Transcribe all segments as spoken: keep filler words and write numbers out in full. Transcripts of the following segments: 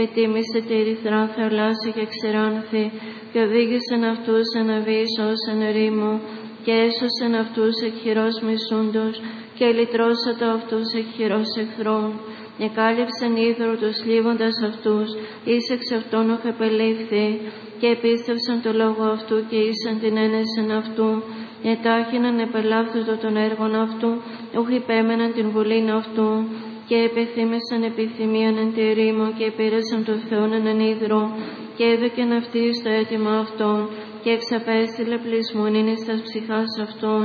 Ετοίμησε τη ερυθρά θαλάσσια και ξεράνθη, και οδήγησεν αυτούς εν αβύς ως εν ερήμο, και έσωσεν αυτούς εκ χειρός μισούντος, και λυτρώσατο αυτούς εκ χειρός εχθρών. Εκάλυψεν ύδρο τους λίβοντας αυτούς, εις εξ αυτών οχ επελήφθη, και επίστευσαν το λόγο αυτού και ήσαν την ένεσεν αυτού. Ετάχυναν επελάφθητο των έργων αυτού, οχ υπέμεναν την βουλήν αυτού, και επεθύμεσαν επιθυμίαν εν τη ρήμο, και επήρεσαν το Θεόν εν ύδρο, και έδωκεν αυτοί στο αίτημα αυτών, και εξαπέστειλε πλεισμονήν εις τας ψυχάς αυτών.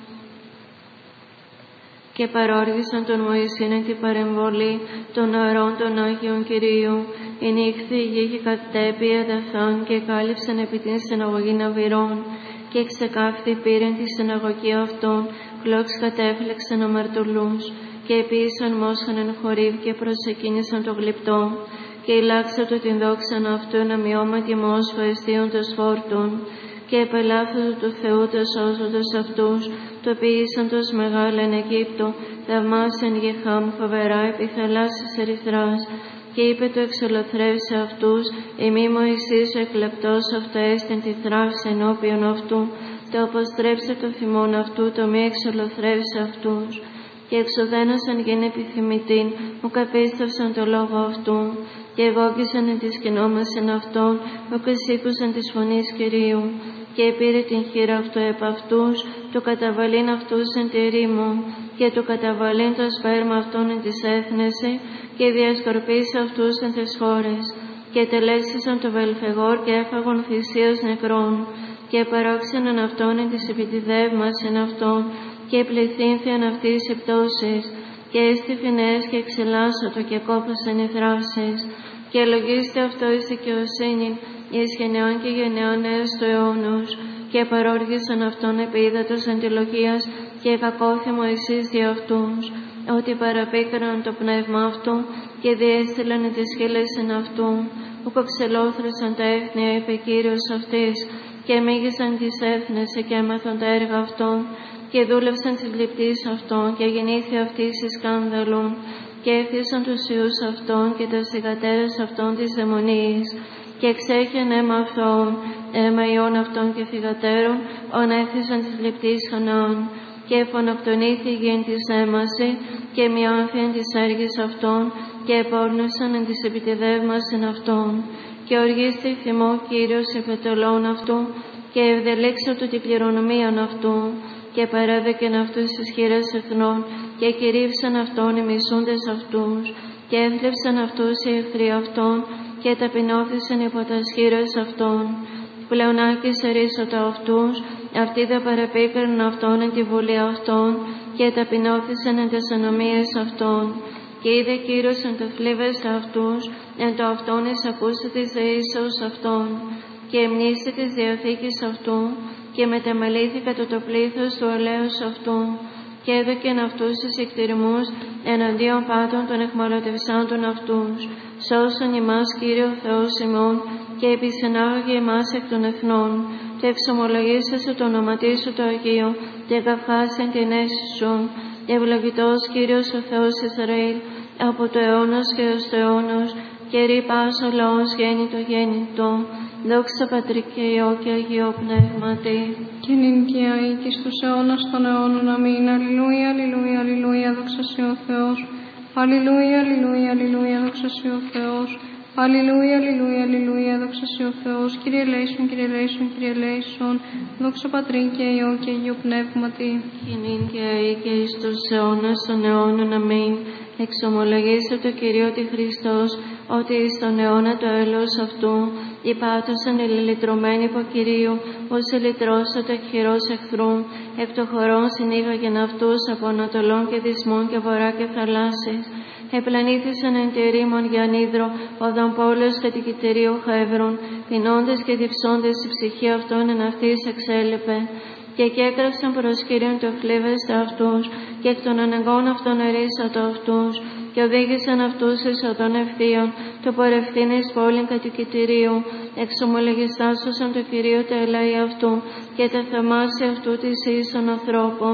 Και παρόργησαν τον Μωυσήν εν την παρεμβολή των νερών των Άγιων Κυρίου. Η νύχθη η γη κατέπη εδαφάν, και κάλυψαν επί την συναγωγήν αβυρών, και ξεκάφθη πήρεν τη συναγωγή αυτών, κλόξ κατέφλεξαν αμαρτωλούς, και επίησαν μόσχαν εν χορύβ, και προσεκίνησαν το γλυπτό, και ηλάξατο την δόξαν αυτού εν αμοιώματι μόσχο εστίον των σφόρτων, και επελάφθητο του Θεού το σώζοντος αυτούς, το ποιήσαντος μεγάλα εν Αιγύπτο, θαυμάσεν γεχάμ φοβερά επί θαλάσσης ερυθράς, και είπε το εξολοθρεύσε αυτούς, ημί Μωυσής ο εκλεπτός αυτό έστειν τη θράψη ενώπιον αυτού, το αποστρέψε το θυμόν αυτού, το μη εξολοθρεύσε αυτούς. Και εξοδένωσαν γεν επιθυμητήν, μου καπίστευσαν το λόγο αυτού, και εγώγησαν εν τη σκηνόμασιν αυτών, μου κεσήκουσαν της φωνής Κυρίου, και επήρε την χείρα αυτού επ' αυτούς, το καταβαλήν αυτούς εν τη ρήμο, και το καταβαλήν το σπέρμα αυτών εν της έθνεση, και διασκορπίσε αυτούς εν τες χώρες, και τελέσισαν το βελφεγόρ και έφαγον θυσίας νεκρών, και παρόξεναν αυτόν εν της επιτιδεύμασιν αυτών, και πληθύνθηκαν αυτής οι πτώσεις, και έστειφοι νέες και εξελάσσατο, και κόπασαν οι θράψεις, και λογίστε αυτό εις δικαιοσύνη, εις γενεών και γενεών έως του αιώνος, και παρόργησαν αυτόν επί ύδατος αντιλογίας, και κακόθη Μωυσής δια αυτούς, ότι παραπίκραν το πνεύμα αυτού, και διέστειλαν τις χείλες εν αυτού, που κοξελόθρωσαν τα έθνη, είπε Κύριος αυτής, και μίγησαν τις έθνες, και έμαθαν τα έργα αυτών, και δούλευσαν τις ληπτής αυτών, και γεννήθη αυτής εις σκάνδαλον, και έφτιασαν τους ιούς αυτών, και τα θυγατέρες αυτών της δαιμονίας, και εξέχεν αίμα αυτών, αίμα ιών αυτών και θυγατέρων, ον έφτιασαν τις ληπτής Χανaan, και εφωνοκτονήθη η γη εν της έμαση, και μειάνθη εν της έργης αυτών, και επόρνωσαν εν της επιτιδεύμασιν αυτών, και οργίστη θυμό Κύριος επετολών αυτού, και ευδελέξατο την κληρονομίαν αυτού, και παρέδεκεν αυτούς εις χείρες εθνών, και κηρύψαν αυτόν οι μισούντες αυτούς, και έθλεψαν αυτούς οι εχθροί αυτών, και ταπεινώθησαν υπό τας χείρες αυτών. Πλεονάκης ερίσσοτο αυτούς, αυτοί δε παρεπίκραν αυτόν εν τη βουλή αυτών, και ταπεινώθησαν εν τες ανομίες αυτών. Και είδε Κύριος εν το θλίβες αυτούς, εν το αυτόν εισακούσε της δεήσεως αυτών, και εμνήστη της διαθήκης αυτού, και μεταμελήθη κατά το πλήθος του ελέους αυτού, και έδωκεν αυτούς τους εκτιρμούς εναντίον πάντων των εχμαλωτευσάντων αυτούς. Σώσον ημάς Κύριο Θεός ημών, και επισυνάγωγε ημάς εκ των εθνών, και εξομολογήσεσαι το ονοματί σου το Αγίο, και καυχάσεν την αίσθηση σου. Ευλογητός Κύριος ο Θεός Ισραήλ, από το αιώνας και ως το αιώνος, και ρήπας ο λαός γέννητο γέννητο. Δόξα Πατρί και Υιό και Αγίο Πνεύματι. Και νυν και αεί και στους αιώνας των αιώνων. Αμήν. Αλληλούια, αλληλούια, αλληλούια, δόξα σοι ο Θεός. Αλληλούια, αλληλούια, αλληλούια, δόξα σοι ο Θεός. Αλληλούια, αλληλούια, αλληλούια, δόξα σοι ο Θεός. Κύριε ελέησον, Κύριε ελέησον, Κύριε ελέησον. Δόξα Πατρί και Υιό και Αγίο Πνεύματι. Και νυν και αεί και εις τους αιώνας των αιώνων. Αμήν. Εξομολογήσε το Κυρίο τη Χριστός, ότι εις τον αιώνα το έλεος αυτού υπάτωσαν οι λυτρωμένοι υπό Κυρίου, ως ελυτρώσατε εκ χειρός εχθρού, εκ των χωρών συνήγαγεν αυτούς από ανατολών και δυσμών και βορρά και θαλάσσης. Επλανήθησαν εν τη ρήμον για ανίδρο, οδόν πόλεως κατοικητηρίου χεύρων, πεινώντες και διψώντες η ψυχή αυτών εν αυτής εξέλιπε. Και κέκραξαν προς Κύριον το θλίβεστα αυτούς, και εκ των αναγκών αυτών ερίσσατο αυτούς, και οδήγησαν αυτούς εις οδόν ευθείων, το πορευθήν εις πόλην κατοικητηρίου, εξομολογιστάσωσαν το Κυρίο τα ελάη αυτού, και τα θαυμάσια αυτού της εις των ανθρώπων.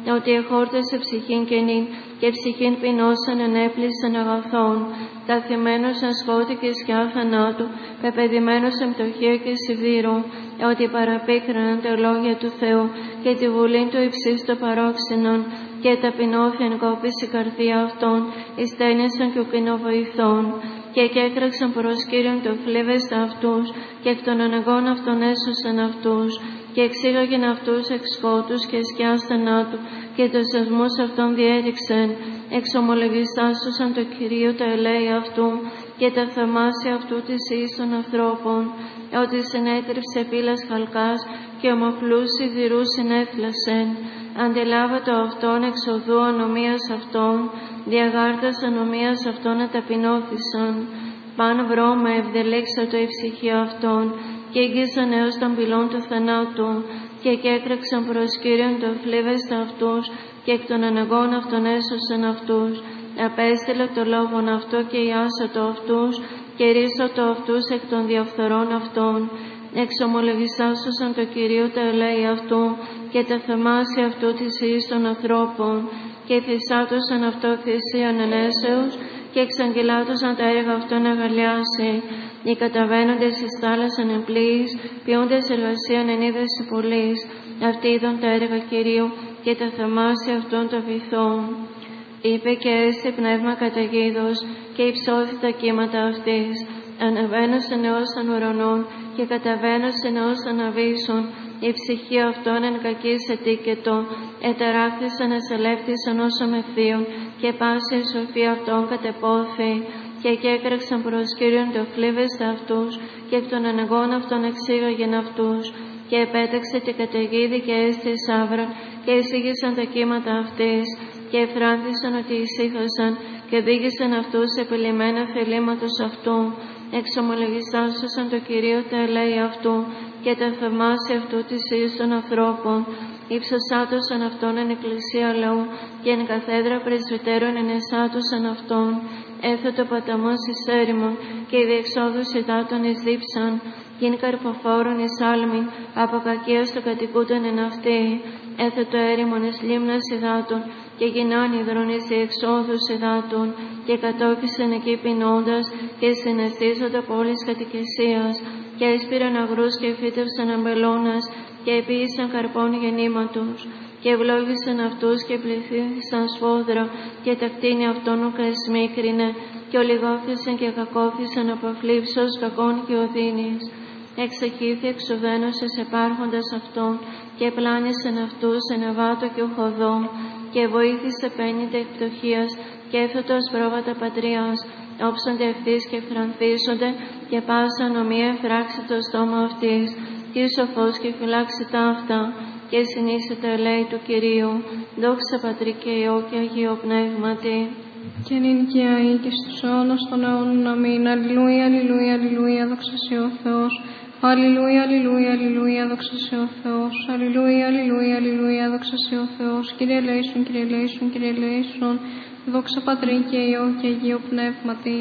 ότι εχόρτασε ψυχήν κενήν και ψυχήν πεινώσαν ενέπλησαν αγαθών. Καθημένος εν σκότη και σκιά θανάτου, πεπαιδημένος εν πτωχία και σιδήρου, ότι παραπίκραναν τα λόγια του Θεού και τη βουλή του υψίστο παρόξενον, και ταπεινώθη εν κόπης η καρδία αυτών, ειστένησαν και ουκοινοβοηθών, και εκέκραξαν προς Κύριον το φλίβεστα αυτούς, και εκ των αναγκών αυτών έσωσαν αυτούς, και εξήγαγεν αυτούς εξ σκότους και σκιάς θανάτου, και τους ασμούς αυτών διέριξεν, εξομολογησάσουσαν το Κυρίο τα ελέη αυτού, και τα θαυμάσια αυτού της εις των ανθρώπων, ότι συνέτριψε πύλας χαλκάς και ομοχλούς σιδηρούς συνέθλασεν. Αντιλάβατο αυτόν εξοδού ανομίας αυτών, διαγάρτας ανομίας αυτών αταπεινώθησαν. Παν βρώμα ευδελέξατο η ψυχή αυτών, και έγγισαν έως των πυλών του θανάτου, και εκέκραξαν προς Κύριον το φλίβεστα αυτούς, και εκ των αναγκών αυτών έσωσαν αυτούς. Απέστειλε το λόγον αυτό και ιάσατο αυτούς, και ρίσατο αυτούς εκ των διαφθορών αυτών. Εξομολογησάσουσαν το Κυρίο τα ελέη αυτού, και τα θαυμάσια αυτού της εις των ανθρώπων, και θυσάτωσαν αυτό θυσίαν ενέσεως, και εξαγγελάτωσαν τα έργα αυτών αγαλιάσει. Οι καταβαίνοντες εις θάλασσαν εν πλοίης, ποιούντες εργασίαν εν είδεση πολλής. Αυτοί είδον τα έργα Κυρίου, και τα θαυμάσια αυτών των βυθών. Είπε και έσαι πνεύμα καταγίδος, και υψώθη τα κύματα αυτής. Αναβαίνωσεν έως των ουρανών, και καταβαίνωσεν έως των αβύσσων. Η ψυχή αυτών εν κακής ετίκετο, ετεράχθησαν εσελεύτησαν όσο μεθύων, και πάση η σοφία αυτών κατεπόθη. Και εκέκραξαν προς Κύριον το φλίβεστα αυτούς, και εκ των αναγκών αυτών εξήγαγεν αυτούς. Και επέταξε και καταιγίδη και έστη σαύρα, και εισήγησαν τα κύματα αυτής, και εφράνθησαν ότι ησύχασαν, και οδήγησαν αυτούς σε πελημένα θελήματος αυτού. Εξομολογησάσουσαν το Κυρίο τα ελέη αυτού, και τα θαυμάσια αυτού της εις των ανθρώπων. Υψωσάτωσαν αυτόν εν εκκλησία λαού, και εν καθέδρα πρεσβυτέρων εν εσάτωσαν αυτόν. Έθετο παταμός εις έρημον, και οι διεξόδους υδάτων εις δίψαν, γιν καρποφόρων εις άλμην, από κακίας το κατοικούνταν εν αυτή. Έθετο έρημον εις λίμνας υδάτων, και γινάν υδρών εις διεξόδους υδάτων, και κατόχησαν εκεί πεινώντας, και συναισθίζοντα πόλης κατοικησίας, και έσπηραν αγρούς και φύτευσαν αμπελώνας, και επίησαν καρπών γεννήματος, και ευλόγησαν αυτούς και πληθύσαν σφόδρα, και τα κτίνη αυτών ουκ εσμίκρινε, και ολιγόθησαν και κακόθησαν από φλίψος κακών και οδύνης. Εξεχήθη εξουδένωσες επάρχοντας αυτών, και πλάνησαν αυτούς εν αβάτο και οχοδό, και βοήθησε πέννητα εκ πτωχίας, και έφωτος πρόβατα πατριάς, όψονται ευθύς και φρανθίζονται, και πάσα νομία εφράξει το στόμα αυτής. Τι σοφός και φυλάξει τα αυτά, και συνήσε τα ελέη του Κυρίου. Δόξα Πατρί και Υιό και Αγίο Πνεύματι. Και νυν και αεί και στους αιώνας των αιώνων. Αμήν. Αλληλούια, αλληλούια, αλληλούια, δόξα σοι ο Θεός. Αλληλούια, αλληλούια, αλληλούια, δόξα σοι ο Θεός. Αλληλούια, αλληλούια, αλληλούια, δόξα σοι ο Θεός. Κύριε ελέησον, Κύριε ελέησον, Κύριε ελέησον. Δόξα Πατρί και Υιό και Αγίο Πνεύματι.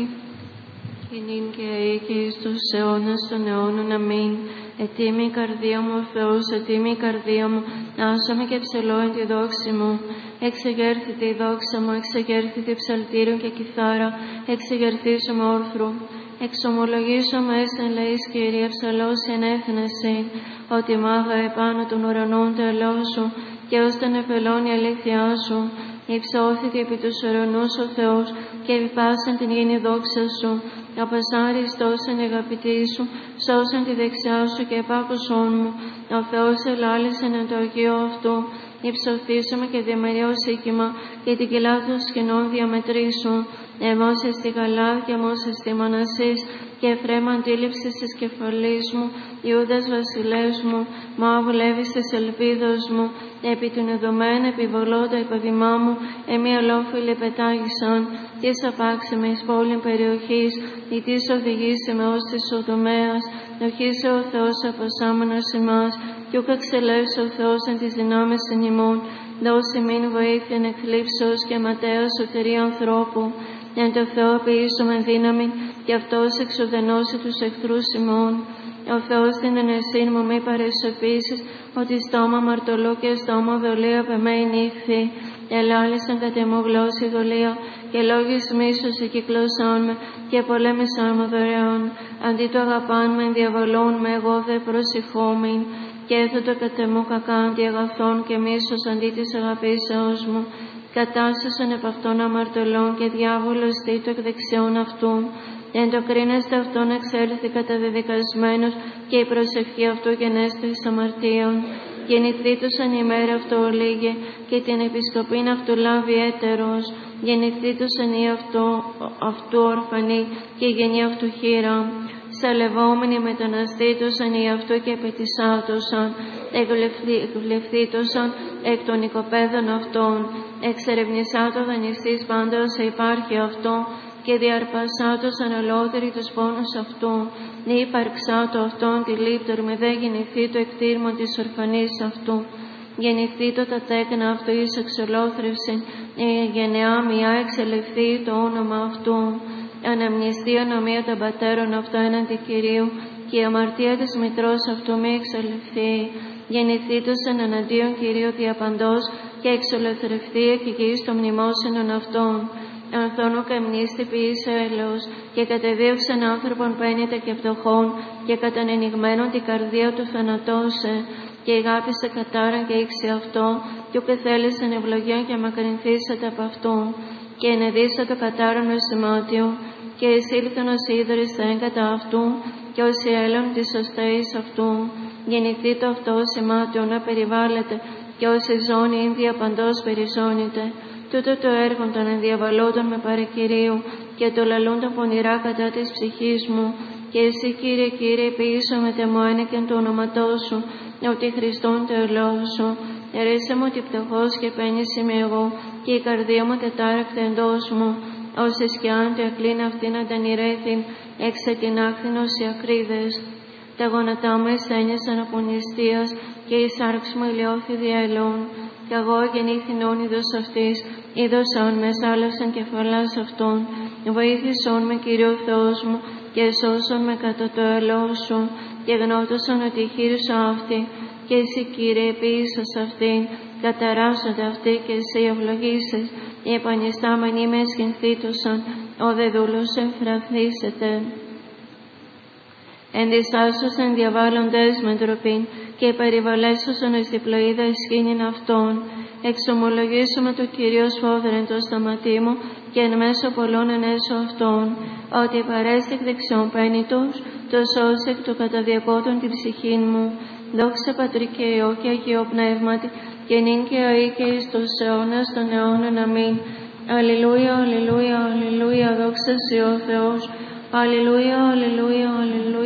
Και νυν και αεί και εις τους αιώνας των αιώνων. Αμήν. Ετοίμη η καρδία μου ο Θεός, ετοίμη η καρδία μου, άσομαι και ψελώ εν τη δόξη μου. Εξεγέρθητη η δόξα μου, εξεγέρθητη ψαλτήριο και κιθάρα, εξεγερθήσω με όρθρου. Εξομολογήσω με εσεν λαείς, Κύριε, ψαλώσει εν έθνεση, ότι μάγα επάνω των ουρανών το ελό σου, και ως τον εφελών η αλήθειά σου. Υψώθητη επί τους ουρανούς ο Θεός, και επιπάσαν την γέννη δόξα σου. Απασάριστος εν αγαπητή σου, σώσαν τη δεξιά σου και επάκουσόν μου. Ο Θεός ελάλησεν εν το Αγίο αυτού. Υψωθήσαμε και διαμεριώς οίκημα, και την κοιλά των σκηνών διαμετρήσου. Εμός εστι γαλά και εμός εστι Μανασής, και Εφραίμ αντίληψης της κεφαλής μου, Ιούδας βασιλεύς μου, Μωάβ Λέβης της ελπίδος μου, επί του νεδωμέν επιβολώντα υποδημά μου, εμεί ολόφιλοι πετάγησαν, τις απάξεμε εις πόλην περιοχής, ή τις οδηγήσεμε ως της οδομέας, οχήσε ο Θεός αποσάμενος ημάς, κι ούκ εξελεύσε ο Θεός εν της δυνάμεις εν ημών, δώσει μην βοήθεια εν εκλήψεως και ματέα σωτηρία ανθρώπου. Εν το Θεό ποιήσουμε δύναμη, και αυτός εξουδενώσει τους εχθρούς ημών. Ο Θεός την ενεσύν μου μη παρεσωπήσεις, ότι στόμα μαρτωλού και στόμα δολίου απ' εμέ νύχθη. Ελάλησαν κατ' εμού γλώσσοι δολία, και λόγεις μίσους εκυκλώσαν με, και πολέμησαν μου δωρεάν. Αντί το αγαπάν με διαβολούν με, εγώ δε προσηχόμην. Και έθετο κατ' εμού κακά αντί αγαθών, και μίσος αντί της αγαπήσεως μου. Κατάσωσαν επ' αυτών αμαρτωλών, και διάβολος δι' το εκ δεξιών αυτού. Εν το κρίνεστε αυτόν εξέλθει καταδεδικασμένος, και η προσευχή αυτού γενέστη εις αμαρτίων. Γεννηθήτωσαν η μέρα αυτού ολίγε, και την επισκοπήν αυτού λάβει έτερος. Γεννηθήτωσαν η αυτού, αυτού ορφανή, και η γενιά αυτού χείρα. Σαλευόμενοι μεταναστήτωσαν οι αυτού και πετισάτωσαν. Εκλευθήτωσαν εκ των οικοπαίδων αυτών. Εξερευνησάτω δανειστής πάντα όσα υπάρχει αυτό, και διαρπασάτωσαν ολόθεροι τους πόνους αυτού. Νη υπαρξάτω αυτόν τη λίπτορ με δε γεννηθεί το εκτήρμο της ορφανής αυτού. Γεννηθεί το τα τέκνα αυτού εις εξολόθρευσιν, η γενεά μιά εξελευθεί το όνομα αυτού. Αναμνηστεί η ονομία των πατέρων αυτού έναντι Κυρίου, και η αμαρτία της μητρός αυτού μη εξελευθεί. Γεννηθήτωσαν εναντίον Κυρίου διαπαντός, και εξολοθρευτεί εκ γης των μνημόσυνων αυτών. Ανθώνου καμνίστη ποιήσε έλεος, και κατεδίωξαν άνθρωπον πένητα και φτωχών, και κατανενιγμένον την καρδία του θανατώσε. Και ηγάπησε κατάραν και ήξε αυτό, και ουκ θέλησαν ευλογία και μακρυνθήσατε από αυτού. Και ενεδίσα το κατάραν ως σημάτιο, και εισήλθον ως ίδρυς θα έγκατα αυτού, και ως η έλων της οσταής αυτού. Γεννηθεί το αυτό ως σημάτιο να περιβάλλεται, και ως η ζώνη ίνδια παντός περιζώνεται. Τούτο το έργο των ενδιαβαλόντων με παρεκυρίου, και το λαλούντων πονηρά κατά της ψυχής μου. Και εσύ, Κύριε, Κύριε, ποιήσω με τεμόενε και το όνοματό σου, ότι Χριστόν το ελώσω. Ερέσε μου ότι πτωχός και πένης είμαι εγώ, και η καρδία μου τετάρακτε εντός μου. Όσες κι αν το εκλίν αυτήν αντανηρέθην, έξε την άκθινος οι ακρίδες. Τα γόνατά μου εσένιασαν από νηστείας, και η σάρξ μου ηλιώθη διαελών. Κι εγώ γεννήθην είδος αυτής, είδωσαν με σάλευσαν κεφαλάς αυτών. Βοήθησον με, Κύριο Θεός μου, και σώσον με κατά το ελός σου, και γνώτωσαν ότι χείρισα αυτή, και εσύ, Κύριε, ποιήσας αυτήν, καταράσσονται αυτή, και εσύ ευλογήσεις. Οι επανιστάμενοι με εσχυνθήτωσαν, ο δε δούλος εμφραθήσεται. Ενδυσάσωσαν διαβάλλοντες με ντροπήν, και περιβαλέσωσαν εις διπλοίδα ισχύνην αυτών. Εξομολογήσουμε το Κυρίο σφόδρεν το σταματή μου, και εν μέσω πολλών ενέσω αυτών, ότι παρέστη εκ δεξιών πένητος, το σώσεκ του καταδιακότων την ψυχήν μου. Δόξα Πατρί και Υιό και Αγίο Πνεύματι, και νυν και αεί και εις τους αιώνας των αιώνων. Αμήν. Αλληλούια, αλληλούια, αλληλούια, δόξα Συ ο Θεός. Αλληλούια, αλληλούια.